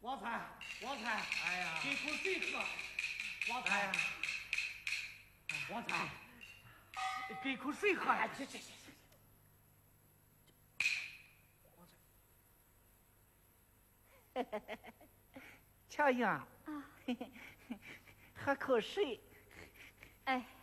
王才， 哎呀， 给口水喝。王才，王才，给口水喝。去。 乔英啊，喝口水。 哎。